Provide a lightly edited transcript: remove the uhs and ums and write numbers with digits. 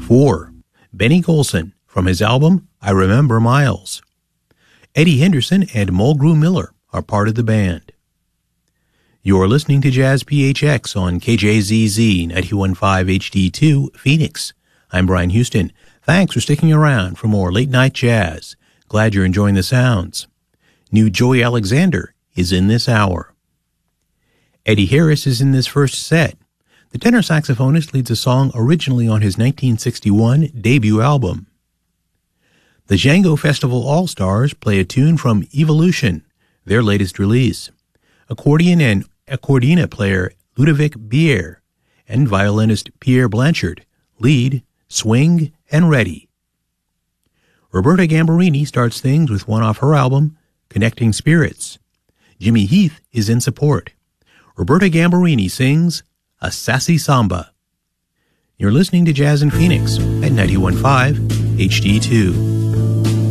4. Benny Golson from his album I Remember Miles. Eddie Henderson and Mulgrew Miller are part of the band. You're listening to Jazz PHX on KJZZ 91.5 HD2 Phoenix. I'm Brian Houston. Thanks for sticking around for more late night jazz. Glad you're enjoying the sounds. New Joey Alexander is in this hour. Eddie Harris is in this first set. The tenor saxophonist leads a song originally on his 1961 debut album. The Django Festival All-Stars play a tune from Evolution, their latest release. Accordion and accordiona player Ludovic Bier and violinist Pierre Blanchard lead Swing and Ready. Roberta Gambarini starts things with one off her album, Connecting Spirits. Jimmy Heath is in support. Roberta Gambarini sings A Sassy Samba. You're listening to Jazz in Phoenix at 91.5 HD2.